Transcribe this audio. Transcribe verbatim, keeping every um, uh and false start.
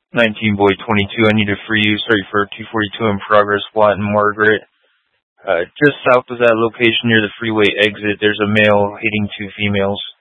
nineteen Boy twenty-two, I need to free you. Sorry for two forty-two in progress, Watt and Margaret. Uh, just south of that location near the freeway exit, there's a male hitting two females.